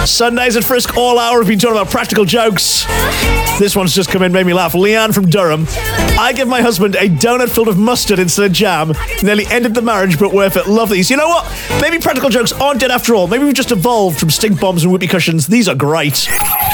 Sundays at Frisk All Hour have been talking about practical jokes. This one's just come in, made me laugh. Leanne from Durham. I give my husband a donut filled with mustard instead of jam. Nearly ended the marriage, but worth it. Love these. You know what? Maybe practical jokes aren't dead after all. Maybe we've just evolved from stink bombs and whoopee cushions. These are great.